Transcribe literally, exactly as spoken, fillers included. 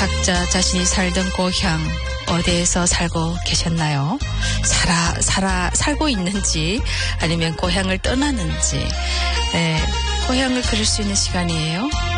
각자 자신이 살던 고향 어디에서 살고 계셨나요? 살아 살아 살고 있는지 아니면 고향을 떠나는지. 네, 고향을 그릴 수 있는 시간이에요.